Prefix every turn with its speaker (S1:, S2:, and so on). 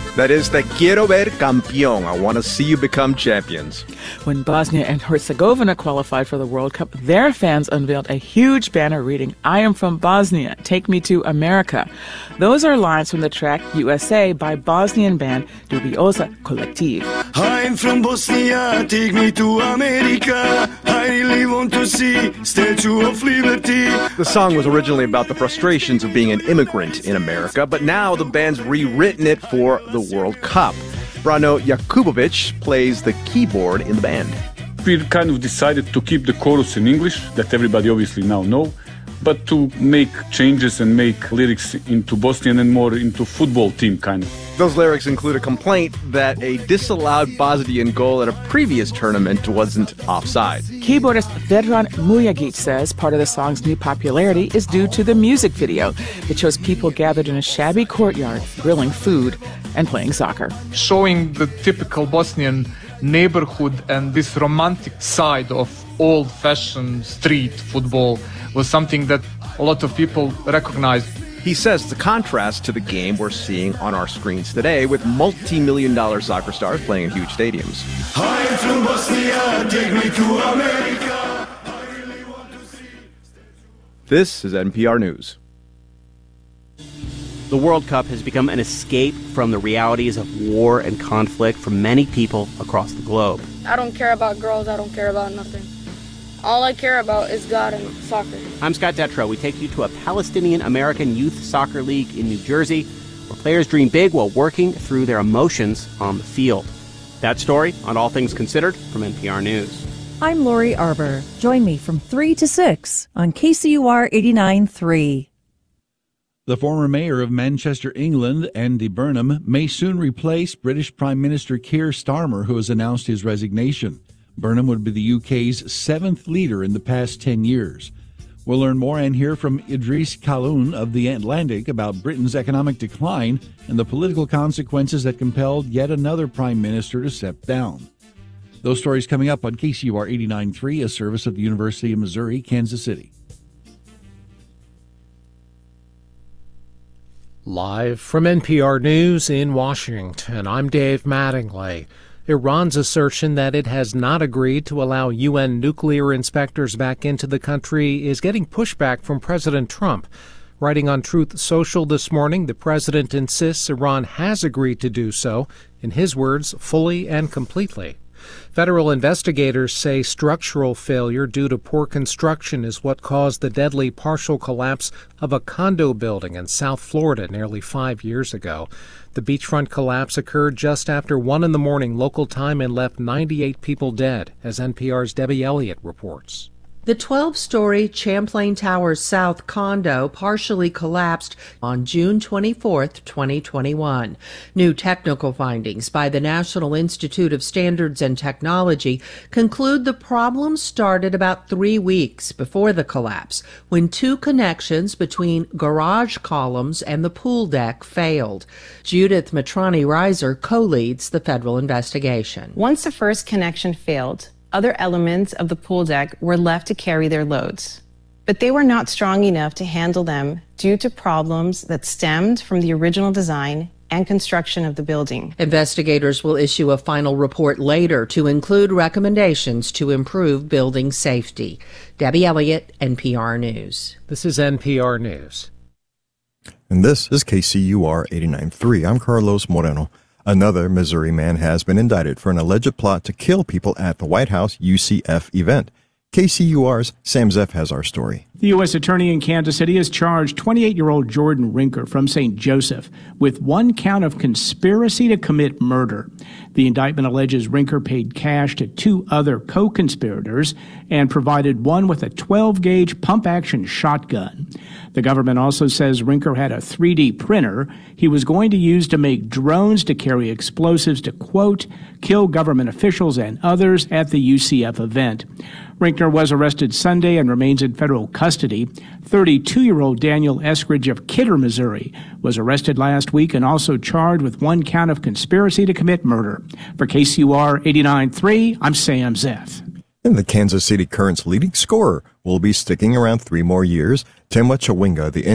S1: That is Te quiero ver campeón. I want to see you become champions.
S2: When Bosnia and Herzegovina qualified for the World Cup, their fans unveiled a huge banner reading, "I am from Bosnia, take me to America." Those are lines from the track USA by Bosnian band Dubioza Collective.
S3: I'm from Bosnia, take me to America. I really want to see Statue of Liberty.
S1: The song was originally about the frustrations of being an immigrant in America, but now the band's rewritten it for the World Cup. Brano Jakubovic plays the keyboard in the band.
S4: We kind of decided to keep the chorus in English, that everybody obviously now know, but to make changes and make lyrics into Bosnian and more into football team kind of.
S1: Those lyrics include a complaint that a disallowed Bosnian goal at a previous tournament wasn't offside.
S2: Keyboardist Vedran Mujagic says part of the song's new popularity is due to the music video. It shows people gathered in a shabby courtyard, grilling food and playing soccer.
S5: Showing the typical Bosnian neighborhood and this romantic side of old-fashioned street football was something that a lot of people recognized.
S1: He says the contrast to the game we're seeing on our screens today with multi-million-dollar soccer stars playing in huge stadiums.
S3: I'm from Bosnia, take me to America.
S1: This is NPR News.
S6: The World Cup has become an escape from the realities of war and conflict for many people across the globe.
S7: I don't care about girls. I don't care about nothing. All I care about is God and soccer.
S6: I'm Scott Detrow. We take you to a Palestinian-American youth soccer league in New Jersey where players dream big while working through their emotions on the field. That story on All Things Considered from NPR News.
S8: I'm Lori Arbor. Join me from 3 to 6 on KCUR 89.3.
S9: The former mayor of Manchester, England, Andy Burnham, may soon replace British Prime Minister Keir Starmer, who has announced his resignation. Burnham would be the UK's seventh leader in the past 10 years. We'll learn more and hear from Idris Kaloun of The Atlantic about Britain's economic decline and the political consequences that compelled yet another prime minister to step down. Those stories coming up on KCUR 89.3, a service of the University of Missouri, Kansas City.
S10: Live from NPR News in Washington, I'm Dave Mattingly. Iran's assertion that it has not agreed to allow UN nuclear inspectors back into the country is getting pushback from President Trump. Writing on Truth Social this morning, the president insists Iran has agreed to do so, in his words, fully and completely. Federal investigators say structural failure due to poor construction is what caused the deadly partial collapse of a condo building in South Florida nearly 5 years ago. The beachfront collapse occurred just after 1 a.m. local time and left 98 people dead, as NPR's Debbie Elliott reports.
S11: The 12-story Champlain Towers South condo partially collapsed on June 24, 2021. New technical findings by the National Institute of Standards and Technology conclude the problem started about 3 weeks before the collapse, when 2 connections between garage columns and the pool deck failed. Judith Matrani-Reiser co-leads the federal investigation.
S12: Once the first connection failed, other elements of the pool deck were left to carry their loads, but they were not strong enough to handle them due to problems that stemmed from the original design and construction of the building.
S11: Investigators will issue a final report later to include recommendations to improve building safety. Debbie Elliott, NPR News.
S10: This is NPR News.
S13: And this is KCUR 89.3. I'm Carlos Moreno. Another Missouri man has been indicted for an alleged plot to kill people at the White House UCF event. KCUR's Sam Zeff has our story.
S14: The U.S. Attorney in Kansas City has charged 28-year-old Jordan Rinker from St. Joseph with 1 count of conspiracy to commit murder. The indictment alleges Rinker paid cash to 2 other co-conspirators and provided one with a 12-gauge pump-action shotgun. The government also says Rinker had a 3D printer he was going to use to make drones to carry explosives to, quote, kill government officials and others at the UCF event. Rinker was arrested Sunday and remains in federal custody. 32-year-old Daniel Eskridge of Kidder, Missouri, was arrested last week and also charged with 1 count of conspiracy to commit murder. For KCUR 89.3, I'm Sam Zeff.
S13: And the Kansas City Current's leading scorer will be sticking around 3 more years. Tema Chawinga, the